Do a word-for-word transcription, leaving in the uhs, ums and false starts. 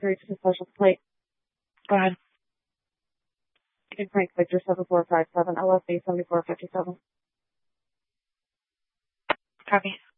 three to the special plate. Go ahead. Frank Victor seven four five seven, L S B seventy-four fifty-seven. Copy.